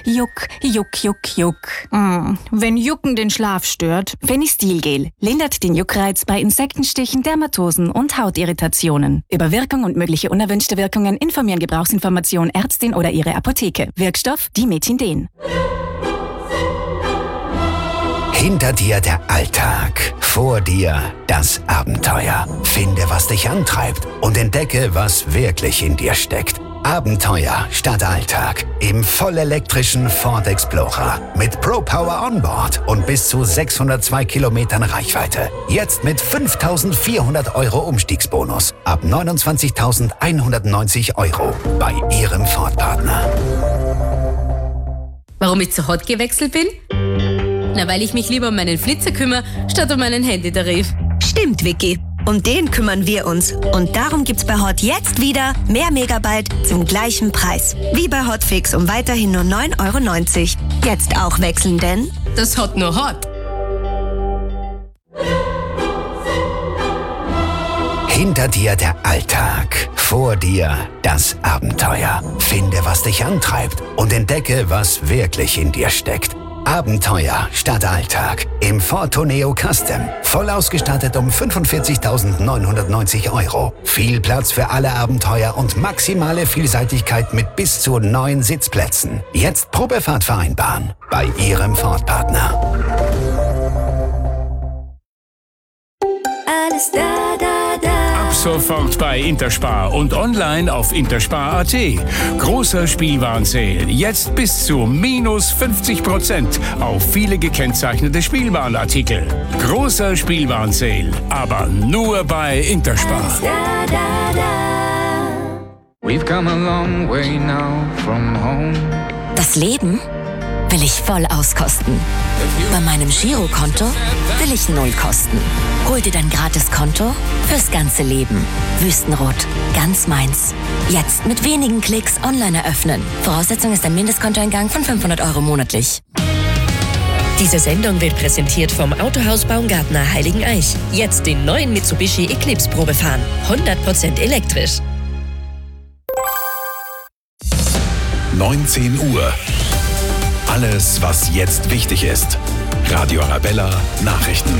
Juck, Juck, Juck, Juck. Wenn Jucken den Schlaf stört. Fenistil-Gel lindert den Juckreiz bei Insektenstichen, Dermatosen und Hautirritationen. Über Wirkung und mögliche unerwünschte Wirkungen informieren Gebrauchsinformation Ärztin oder ihre Apotheke. Wirkstoff Dimethinden. Hinter dir der Alltag, vor dir das Abenteuer. Finde, was dich antreibt und entdecke, was wirklich in dir steckt. Abenteuer statt Alltag im vollelektrischen Ford Explorer mit ProPower Onboard und bis zu 602 Kilometern Reichweite. Jetzt mit 5.400 € Umstiegsbonus ab 29.190 € bei Ihrem Ford-Partner. Warum ich zu Hot gewechselt bin? Na, weil ich mich lieber um meinen Flitzer kümmere, statt um meinen Handytarif. Stimmt, Vicky. Um den kümmern wir uns. Und darum gibt's bei Hot jetzt wieder mehr Megabyte zum gleichen Preis. Wie bei Hotfix um weiterhin nur 9,90 €. Jetzt auch wechseln, denn das Hot nur Hot. Hinter dir der Alltag, vor dir das Abenteuer. Finde, was dich antreibt und entdecke, was wirklich in dir steckt. Abenteuer statt Alltag im Ford Tourneo Custom. Voll ausgestattet um 45.990 €. Viel Platz für alle Abenteuer und maximale Vielseitigkeit mit bis zu 9 Sitzplätzen. Jetzt Probefahrt vereinbaren bei Ihrem Ford-Partner. Alles da, da, da. Ab sofort bei Interspar und online auf interspar.at. Großer Spielwarenseil. Jetzt bis zu minus 50% auf viele gekennzeichnete Spielwarenartikel. Großer Spielwarenseil, aber nur bei Interspar. Alles da, da, da. We've come a long way now from home. Das Leben will ich voll auskosten. Bei meinem Girokonto will ich 0 kosten. Hol dir dein Gratiskonto fürs ganze Leben. Wüstenrot, ganz meins. Jetzt mit wenigen Klicks online eröffnen. Voraussetzung ist ein Mindestkontoeingang von 500 € monatlich. Diese Sendung wird präsentiert vom Autohaus Baumgartner Heiligeneich. Jetzt den neuen Mitsubishi Eclipse Probe fahren. 100% elektrisch. 19 Uhr. Alles, was jetzt wichtig ist. Radio Arabella Nachrichten.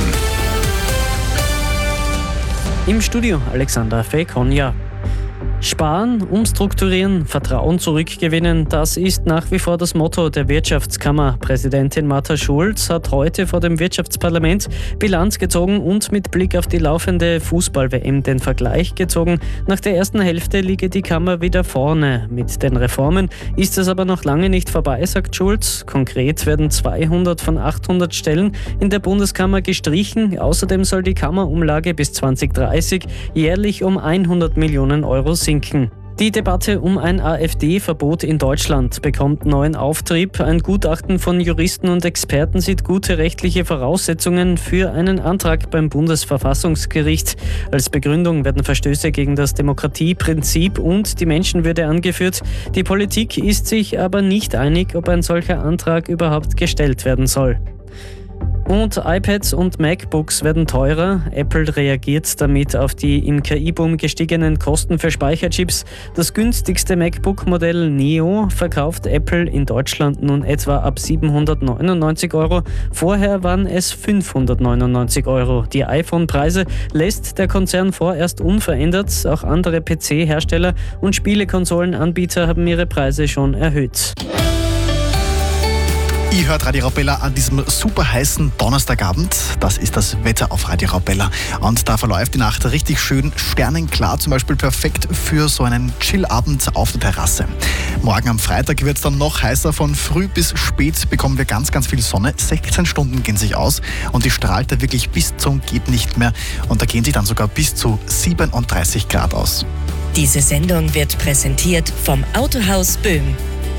Im Studio Alexander Fekonja. Sparen, umstrukturieren, Vertrauen zurückgewinnen, das ist nach wie vor das Motto der Wirtschaftskammer. Präsidentin Martha Schulz hat heute vor dem Wirtschaftsparlament Bilanz gezogen und mit Blick auf die laufende Fußball-WM den Vergleich gezogen. Nach der ersten Hälfte liege die Kammer wieder vorne. Mit den Reformen ist es aber noch lange nicht vorbei, sagt Schulz. Konkret werden 200 von 800 Stellen in der Bundeskammer gestrichen. Außerdem soll die Kammerumlage bis 2030 jährlich um 100 Millionen € sinken. Die Debatte um ein AfD-Verbot in Deutschland bekommt neuen Auftrieb. Ein Gutachten von Juristen und Experten sieht gute rechtliche Voraussetzungen für einen Antrag beim Bundesverfassungsgericht. Als Begründung werden Verstöße gegen das Demokratieprinzip und die Menschenwürde angeführt. Die Politik ist sich aber nicht einig, ob ein solcher Antrag überhaupt gestellt werden soll. Und iPads und MacBooks werden teurer. Apple reagiert damit auf die im KI-Boom gestiegenen Kosten für Speicherchips. Das günstigste MacBook-Modell Neo verkauft Apple in Deutschland nun etwa ab 799 €. Vorher waren es 599 €. Die iPhone-Preise lässt der Konzern vorerst unverändert. Auch andere PC-Hersteller und Spielekonsolenanbieter haben ihre Preise schon erhöht. Ihr hört Radio Arabella an diesem super heißen Donnerstagabend. Das ist das Wetter auf Radio Arabella. Und da verläuft die Nacht richtig schön sternenklar, zum Beispiel perfekt für so einen Chillabend auf der Terrasse. Morgen am Freitag wird es dann noch heißer. Von früh bis spät bekommen wir ganz, ganz viel Sonne. 16 Stunden gehen sich aus und die strahlt da wirklich bis zum geht nicht mehr. Und da gehen sich dann sogar bis zu 37 Grad aus. Diese Sendung wird präsentiert vom Autohaus Böhm.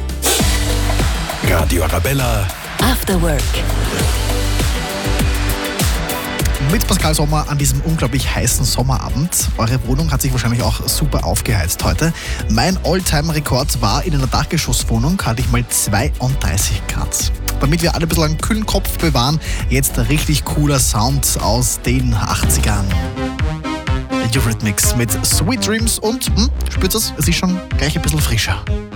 Radio Arabella After Work. Mit Pascal Sommer an diesem unglaublich heißen Sommerabend. Eure Wohnung hat sich wahrscheinlich auch super aufgeheizt heute. Mein All-Time-Rekord war in einer Dachgeschosswohnung, hatte ich mal 32 Grad. Damit wir alle ein bisschen einen kühlen Kopf bewahren, jetzt ein richtig cooler Sound aus den 80ern. Eurythmics mit Sweet Dreams und, spürt es ist schon gleich ein bisschen frischer.